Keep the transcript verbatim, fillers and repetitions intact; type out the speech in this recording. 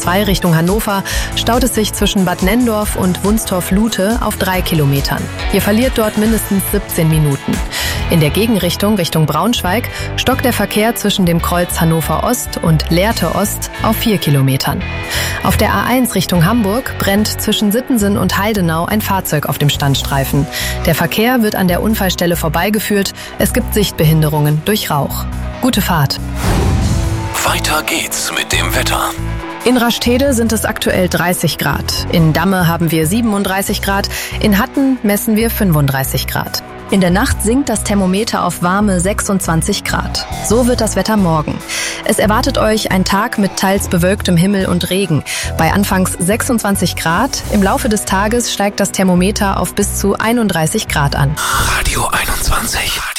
zwei Richtung Hannover staut es sich zwischen Bad Nenndorf und Wunstorf-Lute auf drei Kilometern. Ihr verliert dort mindestens siebzehn Minuten. In der Gegenrichtung, Richtung Braunschweig, stockt der Verkehr zwischen dem Kreuz Hannover Ost und Lehrte Ost auf vier Kilometern. Auf der A eins Richtung Hamburg brennt zwischen Sittensen und Heidenau ein Fahrzeug auf dem Standstreifen. Der Verkehr wird an der Unfallstelle vorbeigeführt. Es gibt Sichtbehinderungen durch Rauch. Gute Fahrt. Weiter geht's mit dem Wetter. In Rastede sind es aktuell dreißig Grad. In Damme haben wir siebenunddreißig Grad. In Hatten messen wir fünfunddreißig Grad. In der Nacht sinkt das Thermometer auf warme sechsundzwanzig Grad. So wird das Wetter morgen. Es erwartet euch ein Tag mit teils bewölktem Himmel und Regen. Bei anfangs sechsundzwanzig Grad. Im Laufe des Tages steigt das Thermometer auf bis zu einunddreißig Grad an. Radio einundzwanzig.